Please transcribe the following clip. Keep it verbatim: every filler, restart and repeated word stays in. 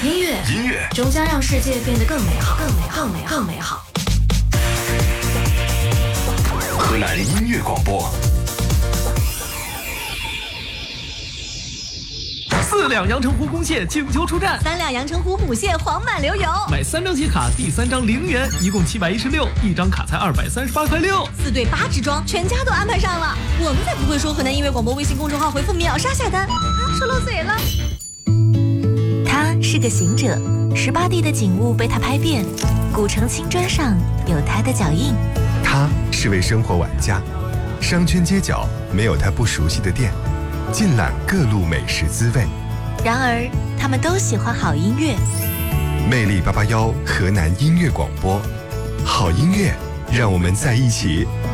音乐， 音乐终将让世界变得更美好，更美好，更美好，更美好。 河南音乐广播。 四两阳澄湖公蟹请求出战， 三两阳澄湖母蟹黄满流油。 买三张写卡，第三张零元，一共七百一十六，一张卡才二百三十八块六。 四对八支装，全家都安排上了。我们才不会说河南音乐广播微信公众号回复秒杀下单啊，说漏嘴了。 他是个行者，十八地的景物被他拍遍，古城青砖上有他的脚印。 他是位生活玩家，商圈街角没有他不熟悉的店，尽览各路美食滋味。 然而，他们都喜欢好音乐。 魅力八八幺河南音乐广播，好音乐，让我们在一起。